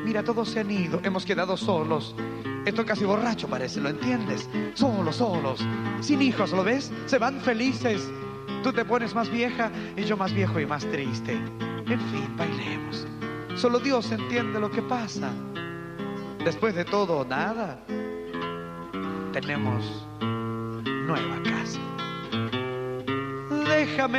Mira, todos se han ido, hemos quedado solos. Estoy casi borracho parece, ¿lo entiendes? Solos, sin hijos, ¿lo ves? Se van felices. Tú te pones más vieja y yo más viejo y más triste. En fin, bailemos. Solo Dios entiende lo que pasa. Después de todo, nada. Tenemos nueva casa. Déjame